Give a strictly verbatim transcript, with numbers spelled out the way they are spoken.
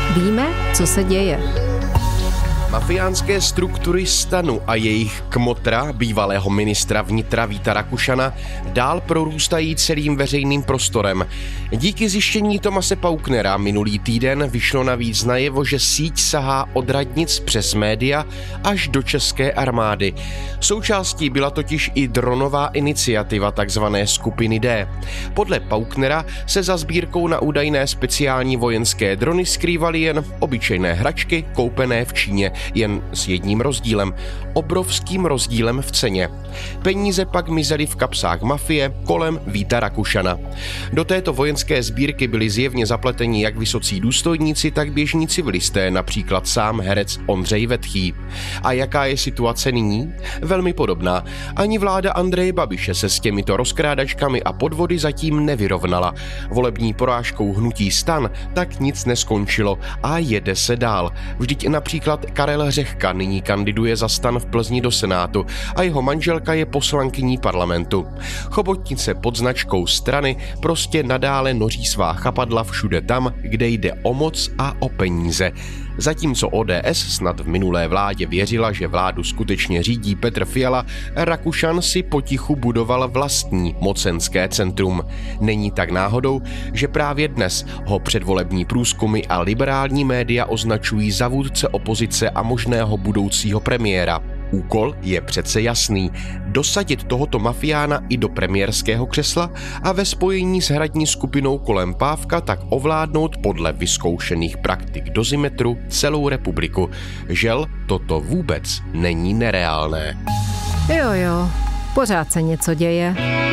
Víme, co se děje. Mafiánské struktury STANu a jejich kmotra, bývalého ministra vnitra Víta Rakušana, dál prorůstají celým veřejným prostorem. Díky zjištění Thomase Pauknera minulý týden vyšlo navíc najevo, že síť sahá od radnic přes média až do české armády. Součástí byla totiž i dronová iniciativa takzvané skupiny D. Podle Pauknera se za sbírkou na údajné speciální vojenské drony skrývaly jen obyčejné hračky koupené v Číně, jen s jedním rozdílem, obrovským rozdílem v ceně. Peníze pak mizely v kapsách mafie kolem Víta Rakušana. Do této vojenské sbírky byli zjevně zapleteni jak vysocí důstojníci, tak běžní civilisté, například sám herec Ondřej Vetchý. A jaká je situace nyní? Velmi podobná. Ani vláda Andreje Babiše se s těmito rozkrádačkami a podvody zatím nevyrovnala. Volební porážkou hnutí STAN tak nic neskončilo a jede se dál. Vždyť například Karel Řehka nyní kandiduje za STAN v Plzni do Senátu a jeho manželka je poslankyní parlamentu. Chobotnice pod značkou strany prostě nadále noří svá chapadla všude tam, kde jde o moc a o peníze. Zatímco O D S snad v minulé vládě věřila, že vládu skutečně řídí Petr Fiala, Rakušan si potichu budoval vlastní mocenské centrum. Není tak náhodou, že právě dnes ho předvolební průzkumy a liberální média označují za vůdce opozice a možného budoucího premiéra. Úkol je přece jasný. Dosadit tohoto mafiána i do premiérského křesla a ve spojení s hradní skupinou kolem Pávka tak ovládnout podle vyzkoušených praktik dozimetru celou republiku. Žel, toto vůbec není nereálné. Jo, jo, pořád se něco děje.